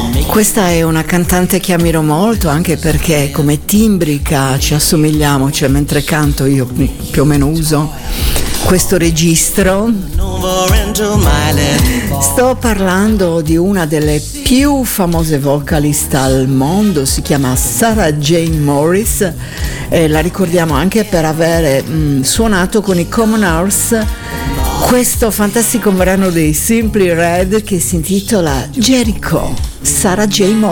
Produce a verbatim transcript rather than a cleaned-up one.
Questa è una cantante che ammiro molto, anche perché come timbrica ci assomigliamo, cioè mentre canto io più o meno uso questo registro. Sto parlando di una delle più famose vocalist al mondo, si chiama Sarah Jane Morris, e la ricordiamo anche per avere mh, suonato con i Common Earth questo fantastico brano dei Simply Red che si intitola Jericho. Sarah Jane Morris.